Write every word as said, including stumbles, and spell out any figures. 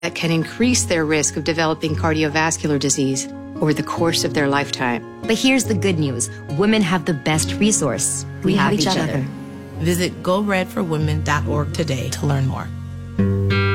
that can increase their risk of developing cardiovascular disease over the course of their lifetime. But here's the good news. Women have the best resource. We, we have, have each, each other. other. Visit go red for women dot org today to learn more.